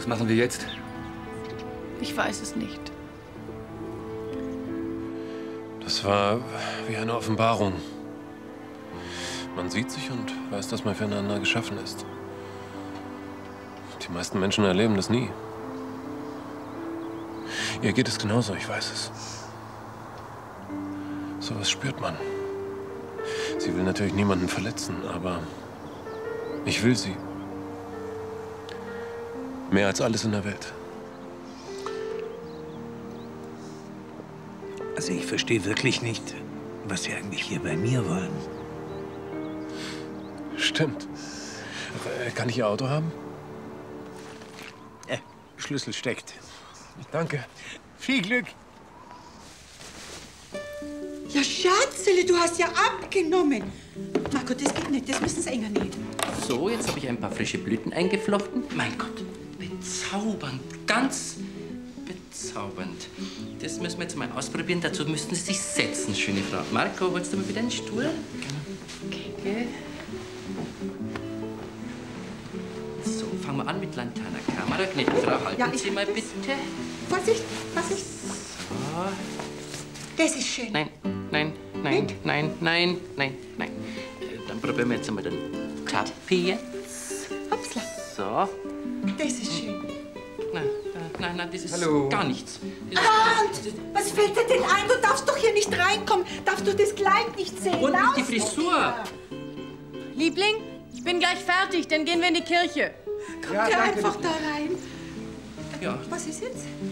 Was machen wir jetzt? Ich weiß es nicht. Das war wie eine Offenbarung. Man sieht sich und weiß, dass man füreinander geschaffen ist. Die meisten Menschen erleben das nie. Ihr geht es genauso, ich weiß es. Sowas spürt man. Sie will natürlich niemanden verletzen, aber ich will sie. Mehr als alles in der Welt. Also ich verstehe wirklich nicht, was Sie eigentlich hier bei mir wollen. Stimmt. Kann ich Ihr Auto haben? Schlüssel steckt. Danke. Viel Glück. Ja, Schatzele, du hast ja abgenommen. Marco, das geht nicht, das müssen Sie enger nähen. So, jetzt habe ich ein paar frische Blüten eingeflochten. Mein Gott, bezaubernd, ganz bezaubernd. Das müssen wir jetzt mal ausprobieren. Dazu müssten Sie sich setzen, schöne Frau. Marco, holst du mal wieder einen Stuhl? Okay. So, fangen wir an mit Lantana Kamera. Gnädige Frau, halten Sie mal bitte. Vorsicht, Vorsicht. So. Das ist schön. Nein, nein, nein, nein, nein, nein, nein. Dann probieren wir jetzt einmal den Tappi jetzt. Hopsla. So. Das ist schön. Nein, das ist Hallo. gar nichts. Und was fällt dir denn ein? Du darfst doch hier nicht reinkommen. Darfst du das Kleid nicht sehen? Und Lauf nicht die Frisur. Liebling, ich bin gleich fertig, dann gehen wir in die Kirche. Kommt ja, einfach da rein. Ja. Was ist jetzt?